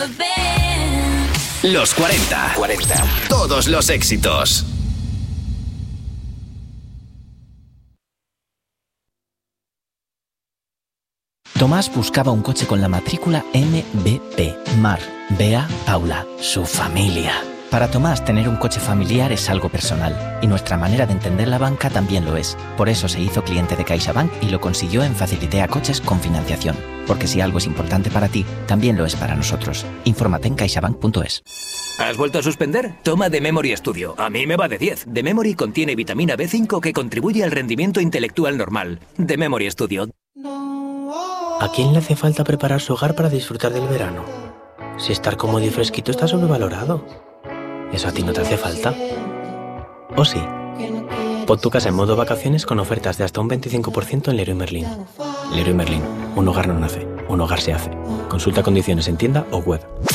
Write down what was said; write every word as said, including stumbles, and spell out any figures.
Los cuarenta. cuarenta. Todos los éxitos. Tomás buscaba un coche con la matrícula M B P. Mar, Bea, Paula, su familia. Para Tomás, tener un coche familiar es algo personal, y nuestra manera de entender la banca también lo es. Por eso se hizo cliente de CaixaBank y lo consiguió en Facilitea Coches con financiación. Porque si algo es importante para ti, también lo es para nosotros. Infórmate en caixabank punto es. ¿Has vuelto a suspender? Toma The Memory Studio. A mí me va de diez. The Memory contiene vitamina B cinco que contribuye al rendimiento intelectual normal. The Memory Studio. ¿A quién le hace falta preparar su hogar para disfrutar del verano? Si estar cómodo y fresquito está sobrevalorado. ¿Eso a ti no te hace falta? ¿O sí? Pon tu casa en modo vacaciones con ofertas de hasta un veinticinco por ciento en Leroy Merlin. Leroy Merlin. Un hogar no nace, un hogar se hace. Consulta condiciones en tienda o web.